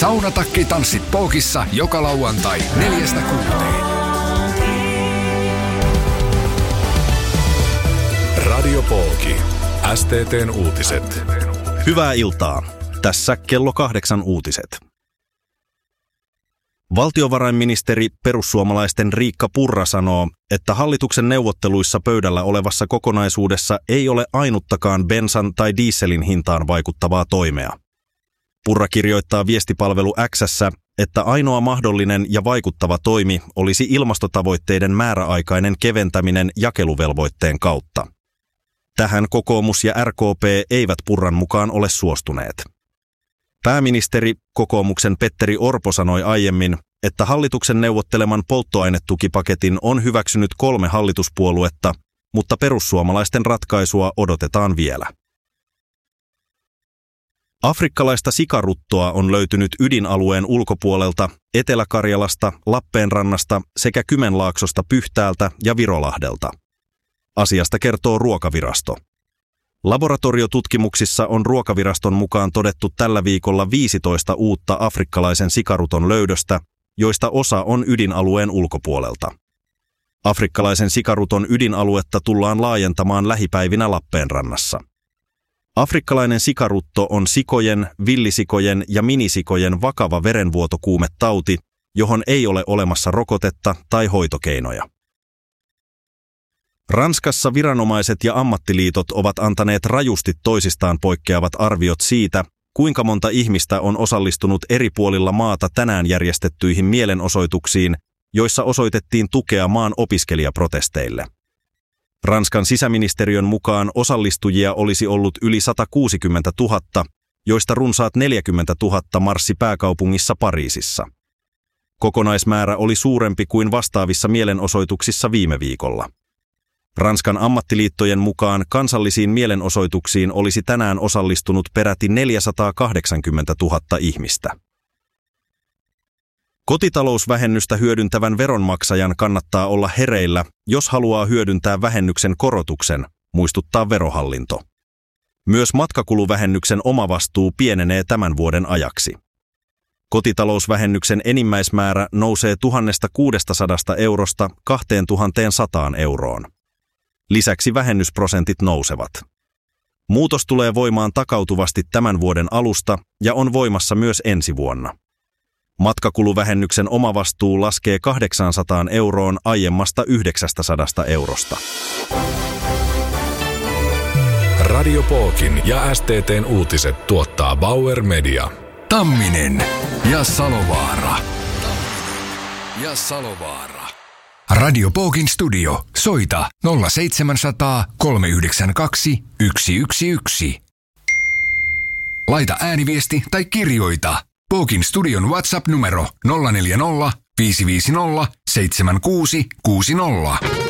Saunatakki-tanssit Pookissa joka lauantai 4–6. Radio Pooki. STT:n uutiset. Hyvää iltaa. Tässä kello 8 uutiset. Valtiovarainministeri perussuomalaisten Riikka Purra sanoo, että hallituksen neuvotteluissa pöydällä olevassa kokonaisuudessa ei ole ainuttakaan bensan tai dieselin hintaan vaikuttavaa toimea. Purra kirjoittaa viestipalvelu X:ssä, että ainoa mahdollinen ja vaikuttava toimi olisi ilmastotavoitteiden määräaikainen keventäminen jakeluvelvoitteen kautta. Tähän kokoomus ja RKP eivät Purran mukaan ole suostuneet. Pääministeri, kokoomuksen Petteri Orpo sanoi aiemmin, että hallituksen neuvotteleman polttoainetukipaketin on hyväksynyt 3 hallituspuoluetta, mutta perussuomalaisten ratkaisua odotetaan vielä. Afrikkalaista sikaruttoa on löytynyt ydinalueen ulkopuolelta, Etelä-Karjalasta, Lappeenrannasta sekä Kymenlaaksosta Pyhtäältä ja Virolahdelta. Asiasta kertoo Ruokavirasto. Laboratoriotutkimuksissa on Ruokaviraston mukaan todettu tällä viikolla 15 uutta afrikkalaisen sikaruton löydöstä, joista osa on ydinalueen ulkopuolelta. Afrikkalaisen sikaruton ydinaluetta tullaan laajentamaan lähipäivinä Lappeenrannassa. Afrikkalainen sikarutto on sikojen, villisikojen ja minisikojen vakava verenvuotokuumetauti, johon ei ole olemassa rokotetta tai hoitokeinoja. Ranskassa viranomaiset ja ammattiliitot ovat antaneet rajusti toisistaan poikkeavat arviot siitä, kuinka monta ihmistä on osallistunut eri puolilla maata tänään järjestettyihin mielenosoituksiin, joissa osoitettiin tukea maan opiskelijaprotesteille. Ranskan sisäministeriön mukaan osallistujia olisi ollut yli 160 000, joista runsaat 40 000 marssi pääkaupungissa Pariisissa. Kokonaismäärä oli suurempi kuin vastaavissa mielenosoituksissa viime viikolla. Ranskan ammattiliittojen mukaan kansallisiin mielenosoituksiin olisi tänään osallistunut peräti 480 000 ihmistä. Kotitalousvähennystä hyödyntävän veronmaksajan kannattaa olla hereillä, jos haluaa hyödyntää vähennyksen korotuksen, muistuttaa Verohallinto. Myös matkakuluvähennyksen omavastuu pienenee tämän vuoden ajaksi. Kotitalousvähennyksen enimmäismäärä nousee 1 600 eurosta 2 100 euroon. Lisäksi vähennysprosentit nousevat. Muutos tulee voimaan takautuvasti tämän vuoden alusta ja on voimassa myös ensi vuonna. Matkakuluvähennyksen omavastuu laskee 800 euroon aiemmasta 900 eurosta. Radio Pookin ja STT:n uutiset tuottaa Bauer Media. Tamminen ja Salovaara. Radio Pookin studio. Soita 0700 392 111. Laita ääniviesti tai kirjoita. Pookin studion WhatsApp-numero 040 550 7660.